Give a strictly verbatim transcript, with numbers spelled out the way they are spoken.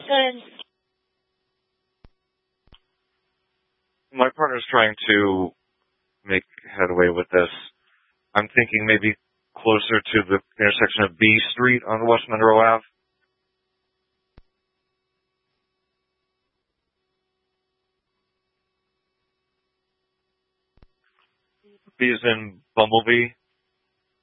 And my partner's trying to make headway with this. I'm thinking maybe closer to the intersection of B Street on West Monroe Ave. B is in Bumblebee.